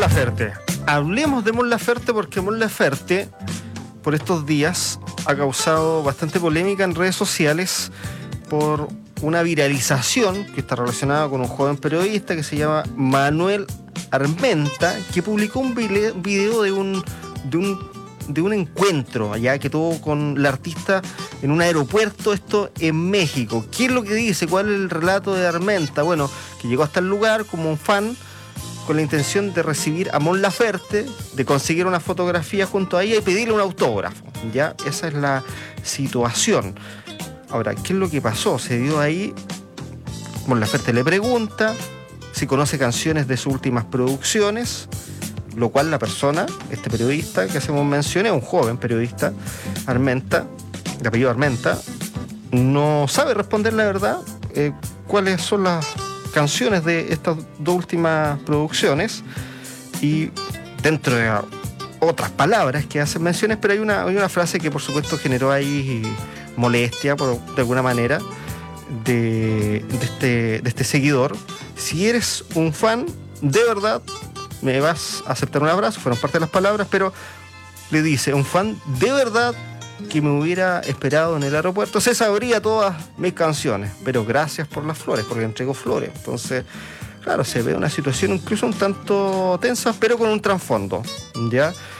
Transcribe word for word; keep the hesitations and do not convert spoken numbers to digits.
Laferte. Hablemos de Mon Laferte porque Mon Laferte, por estos días, ha causado bastante polémica en redes sociales por una viralización que está relacionada con un joven periodista que se llama Manuel Armenta, que publicó un video de un, de un, de un encuentro allá que tuvo con la artista en un aeropuerto, esto en México. ¿Qué es lo que dice? ¿Cuál es el relato de Armenta? Bueno, que llegó hasta el lugar como un fan con la intención de recibir a Mon Laferte, de conseguir una fotografía junto a ella y pedirle un autógrafo. Ya, esa es la situación. Ahora, ¿qué es lo que pasó? Se dio ahí, Mon Laferte le pregunta si conoce canciones de sus últimas producciones, lo cual la persona, este periodista que hacemos mención, es un joven periodista, Armenta, de apellido Armenta, no sabe responder la verdad eh, cuáles son las canciones de estas dos últimas producciones, y dentro de otras palabras que hacen menciones, pero hay una, hay una frase que por supuesto generó ahí molestia por, de alguna manera de, de, este, de este seguidor. Si eres un fan, de verdad me vas a aceptar un abrazo, fueron parte de las palabras, pero le dice, un fan de verdad que me hubiera esperado en el aeropuerto se sabría todas mis canciones, pero gracias por las flores, porque entrego flores. Entonces, claro, se ve una situación incluso un tanto tensa, pero con un trasfondo, ¿ya?